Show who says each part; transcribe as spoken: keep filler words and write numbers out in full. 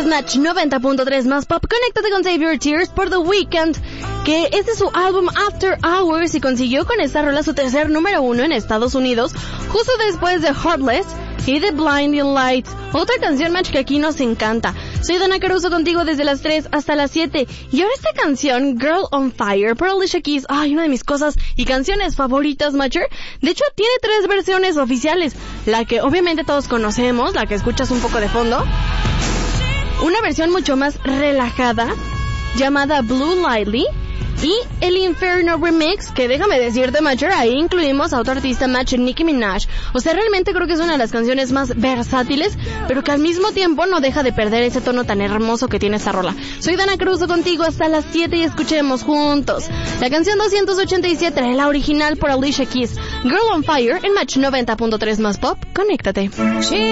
Speaker 1: Match noventa punto tres más pop. Conéctate con Save Your Tears por The Weeknd, que este es su álbum After Hours y consiguió con esta rola su tercer número uno en Estados Unidos, justo después de Heartless y de Blinding Lights, otra canción, Match, que aquí nos encanta. Soy Dana Caruso contigo desde las tres hasta las siete. Y ahora esta canción, Girl on Fire, por Alicia Keys, ay, una de mis cosas y canciones favoritas, Matcher. De hecho, tiene tres versiones oficiales. La que obviamente todos conocemos, la que escuchas un poco de fondo. Una versión mucho más relajada, llamada Blue Lightly. Y el Inferno Remix, que déjame decirte, Matcher, ahí incluimos a otro artista, Match, Nicki Minaj. O sea, realmente creo que es una de las canciones más versátiles, pero que al mismo tiempo no deja de perder ese tono tan hermoso que tiene esta rola. Soy Dana Caruso contigo hasta las siete y escuchemos juntos la canción doscientos ochenta y siete, la original por Alicia Keys, Girl on Fire, en Match noventa punto tres más pop. Conéctate.